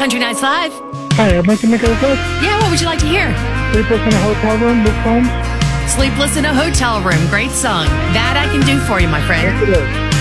Country Nights Live. Hi, I'd like to make a request. Yeah, what would you like to hear? Sleepless in a Hotel Room, Luke Combs. Sleepless in a Hotel Room. Great song. That I can do for you, my friend. Yes, it is.